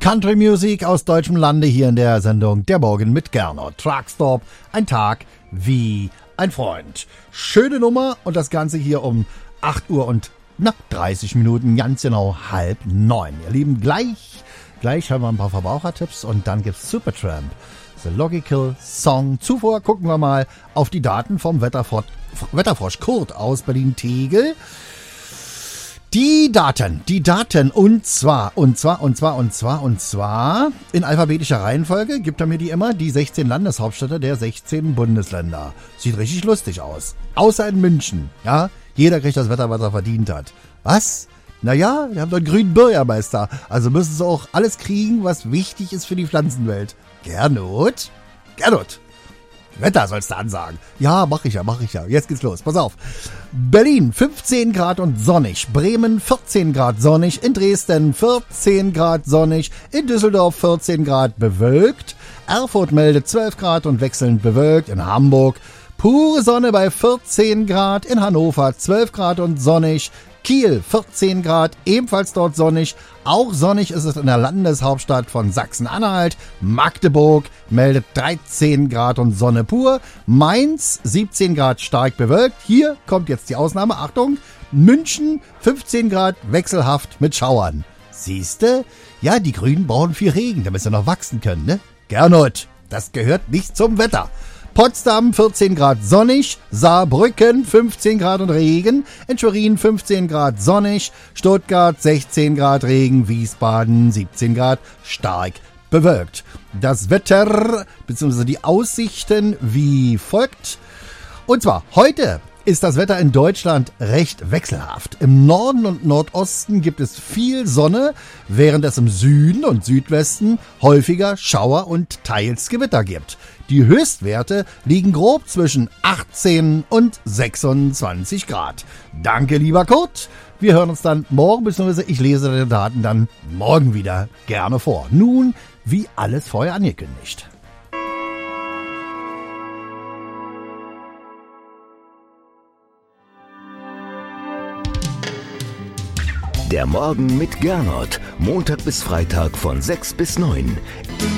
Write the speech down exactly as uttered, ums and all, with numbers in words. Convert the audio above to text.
Country Music aus deutschem Lande hier in der Sendung Der Morgen mit Gernot. Truckstop, ein Tag wie ein Freund. Schöne Nummer und das Ganze hier um acht Uhr und na, dreißig Minuten, ganz genau halb neun. Ihr Lieben, gleich, gleich haben wir ein paar Verbrauchertipps und dann gibt's Supertramp, The Logical Song. Zuvor gucken wir mal auf die Daten vom Wetterfrosch, Wetterfrosch Kurt aus Berlin-Tegel. Die Daten, die Daten und zwar, und zwar, und zwar, und zwar, und zwar in alphabetischer Reihenfolge gibt er mir die immer, die sechzehn Landeshauptstädte der sechzehn Bundesländer. Sieht richtig lustig aus. Außer in München, ja. Jeder kriegt das Wetter, was er verdient hat. Was? Naja, wir haben doch einen grünen Bürgermeister. Also müssen sie auch alles kriegen, was wichtig ist für die Pflanzenwelt. Gernot? Gernot? Wetter sollst du ansagen. Ja, mach ich ja, mach ich ja. Jetzt geht's los. Pass auf. Berlin fünfzehn Grad und sonnig. Bremen vierzehn Grad sonnig. In Dresden vierzehn Grad sonnig. In Düsseldorf vierzehn Grad bewölkt. Erfurt meldet zwölf Grad und wechselnd bewölkt. In Hamburg pure Sonne bei vierzehn Grad. In Hannover zwölf Grad und sonnig. Kiel vierzehn Grad, ebenfalls dort sonnig. Auch sonnig ist es in der Landeshauptstadt von Sachsen-Anhalt. Magdeburg meldet dreizehn Grad und Sonne pur. Mainz siebzehn Grad stark bewölkt. Hier kommt jetzt die Ausnahme. Achtung, München fünfzehn Grad wechselhaft mit Schauern. Siehste? Ja, die Grünen brauchen viel Regen, damit sie noch wachsen können, ne? Gernot, das gehört nicht zum Wetter. Potsdam vierzehn Grad sonnig, Saarbrücken fünfzehn Grad und Regen, in Schwerin fünfzehn Grad sonnig, Stuttgart sechzehn Grad Regen, Wiesbaden siebzehn Grad stark bewölkt. Das Wetter bzw. die Aussichten wie folgt. Und zwar heute ist das Wetter in Deutschland recht wechselhaft. Im Norden und Nordosten gibt es viel Sonne, während es im Süden und Südwesten häufiger Schauer und teils Gewitter gibt. Die Höchstwerte liegen grob zwischen achtzehn und sechsundzwanzig Grad. Danke, lieber Kurt. Wir hören uns dann morgen, bzw. ich lese deine Daten dann morgen wieder gerne vor. Nun, wie alles vorher angekündigt. Der Morgen mit Gernot. Montag bis Freitag von sechs bis neun.